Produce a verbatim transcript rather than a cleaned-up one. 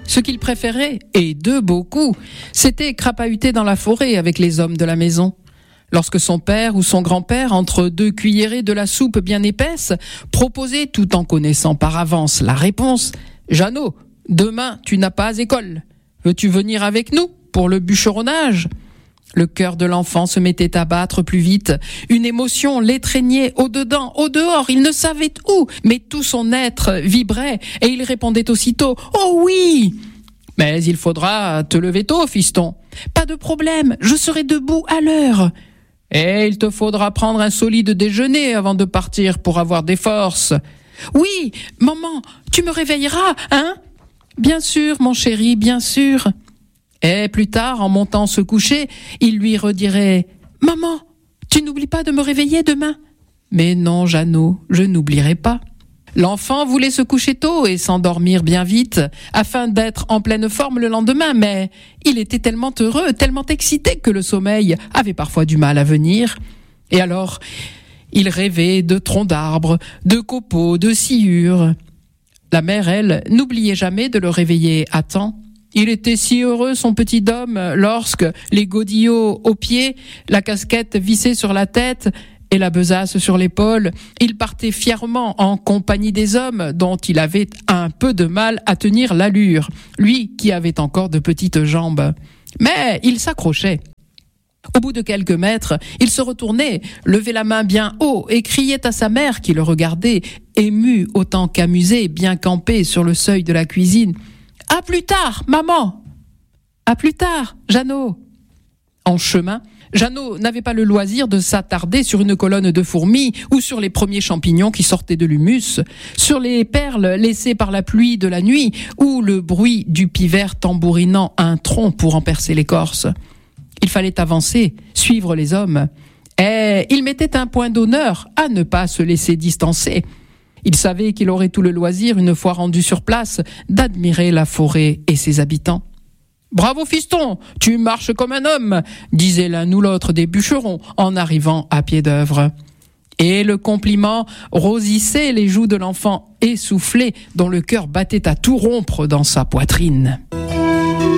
Ce qu'il préférait, et de beaucoup, c'était crapahuter dans la forêt avec les hommes de la maison. Lorsque son père ou son grand-père, entre deux cuillerées de la soupe bien épaisse, proposait, tout en connaissant par avance la réponse, « Jeannot, demain tu n'as pas école. Veux-tu venir avec nous pour le bûcheronnage ?» Le cœur de l'enfant se mettait à battre plus vite. Une émotion l'étreignait au-dedans, au-dehors, il ne savait où, mais tout son être vibrait et il répondait aussitôt « Oh oui !» « Mais il faudra te lever tôt, fiston. »« Pas de problème, je serai debout à l'heure. »« Et il te faudra prendre un solide déjeuner avant de partir pour avoir des forces. »« Oui, maman, tu me réveilleras, hein ?»« Bien sûr, mon chéri, bien sûr. » Et plus tard, en montant se coucher, il lui redirait « Maman, tu n'oublies pas de me réveiller demain ?»« Mais non, Jeannot, je n'oublierai pas. » L'enfant voulait se coucher tôt et s'endormir bien vite, afin d'être en pleine forme le lendemain, mais il était tellement heureux, tellement excité que le sommeil avait parfois du mal à venir. Et alors, il rêvait de troncs d'arbres, de copeaux, de sciures. La mère, elle, n'oubliait jamais de le réveiller à temps. Il était si heureux, son petit homme, lorsque, les godillots aux pieds, la casquette vissée sur la tête et la besace sur l'épaule, il partait fièrement en compagnie des hommes dont il avait un peu de mal à tenir l'allure, lui qui avait encore de petites jambes. Mais il s'accrochait. Au bout de quelques mètres, il se retournait, levait la main bien haut et criait à sa mère qui le regardait, ému autant qu'amusé, bien campé sur le seuil de la cuisine. « À plus tard, maman !»« À plus tard, Jeannot !» En chemin, Jeannot n'avait pas le loisir de s'attarder sur une colonne de fourmis ou sur les premiers champignons qui sortaient de l'humus, sur les perles laissées par la pluie de la nuit ou le bruit du pivert tambourinant un tronc pour en percer l'écorce. Il fallait avancer, suivre les hommes. Et il mettait un point d'honneur à ne pas se laisser distancer. Il savait qu'il aurait tout le loisir, une fois rendu sur place, d'admirer la forêt et ses habitants. « Bravo fiston, tu marches comme un homme !» disait l'un ou l'autre des bûcherons en arrivant à pied d'œuvre. Et le compliment rosissait les joues de l'enfant essoufflé dont le cœur battait à tout rompre dans sa poitrine.